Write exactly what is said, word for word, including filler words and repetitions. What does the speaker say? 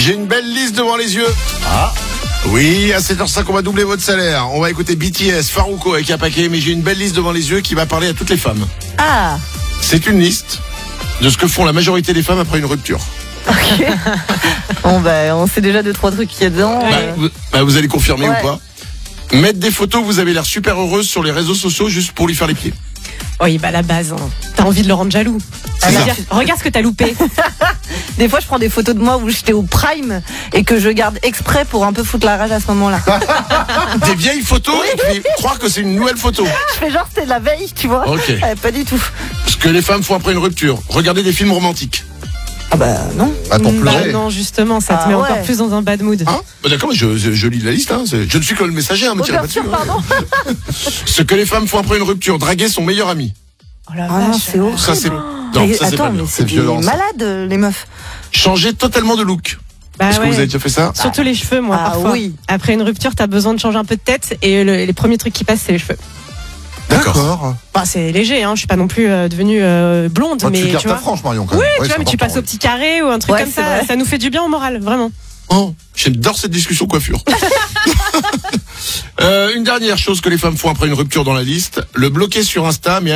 J'ai une belle liste devant les yeux. Ah. Oui, à sept heures cinq, on va doubler votre salaire. On va écouter B T S, Farouko avec un paquet, mais j'ai une belle liste devant les yeux qui va parler à toutes les femmes. Ah. C'est une liste de ce que font la majorité des femmes après une rupture. Ok. Bon, bah, on sait déjà deux, trois trucs qu'il y a dedans. Bah, euh... vous, bah, vous allez confirmer Ouais. ou pas? Mettre des photos, vous avez l'air super heureuse sur les réseaux sociaux juste pour lui faire les pieds. Oui, bah la base, hein. T'as envie de le rendre jaloux. C'est ça. Dire, regarde ce que t'as loupé. Des fois, je prends des photos de moi où j'étais au prime et que je garde exprès pour un peu foutre la rage à ce moment-là. Des vieilles photos et puis croire que c'est une nouvelle photo. Je fais genre c'était de la veille, tu vois. Ok. Euh, pas du tout. Ce que les femmes font après une rupture. Regardez des films romantiques. Ah bah non. Ah, pour Bah pleurer. non, justement, ça te Ah met ouais. encore plus dans un bad mood. Hein bah d'accord, mais je, je, je lis la liste. Hein. C'est- Je ne suis que le messager, hein, me Oh, tirez bien pas sûr, dessus. hein. pardon. Ce que les femmes font après une rupture. Draguer son meilleur ami. Oh la Ah non, vache. c'est horrible. Ça c'est non, Mais ça c'est pas attends, bien. mais C'est c'est des violent, ça. malades, euh, les meufs. Changer totalement de look. Bah Est-ce que ouais. vous avez déjà fait ça? Surtout les cheveux, moi, Ah parfois. oui. Après une rupture, t'as besoin de changer un peu de tête et le- les premiers trucs qui passent, c'est les cheveux. D'accord. Bah, c'est léger, hein. Je suis pas non plus euh, devenue euh, blonde, Bah, mais tu gardes tu ta vois. frange, Marion, quand Oui, même. tu Ouais, vois, c'est mais tu important, passes au oui. petit carré ou un truc Ouais, comme c'est ça, vrai. ça nous fait du bien au moral, vraiment. Oh, j'adore cette discussion coiffure. euh, une dernière chose que les femmes font après une rupture dans la liste. Le bloquer sur Insta, mais